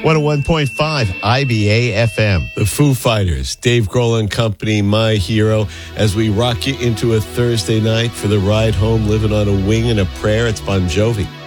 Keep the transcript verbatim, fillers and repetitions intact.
one oh one point five I B A F M. The Foo Fighters, Dave Grohl and Company, My Hero, as we rock you into a Thursday night for the ride home, living on a wing and a prayer. It's Bon Jovi.